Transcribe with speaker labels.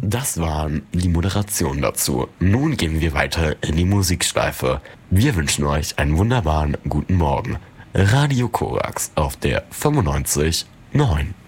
Speaker 1: Das waren die Moderationen dazu. Nun gehen wir weiter in die Musikschleife. Wir wünschen euch einen wunderbaren guten Morgen. Radio Korax auf der 95.9.